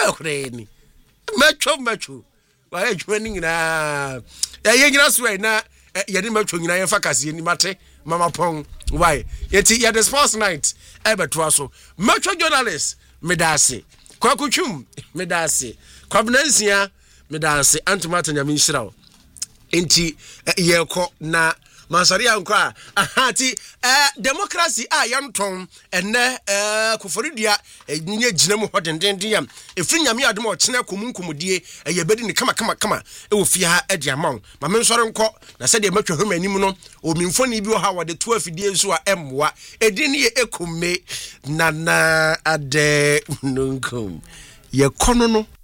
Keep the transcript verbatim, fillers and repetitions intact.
Makreni. Metro metro. Why joining na ye nyina so na ye de metro nyina ye fa kase ni mate mama pon why yeti ye the sports night e beto aso metro journalist medase kwakutwum medase kwabnansia medase antimata nyame nhirawo enti ye ko na Mansari anko ahati eh democracy a yanton enne eh koforidia enye gina mu hodendenden yam efri nyame adom o kene komunkumudie eye bedi ne kama kama kama e wo fie ha ade amaw ma me nsore nko na se de matwa hwem anim no o mimfoni bi o ha wode to afidie nso a emmoa edi ne ekume nana ade nunkum ye kono no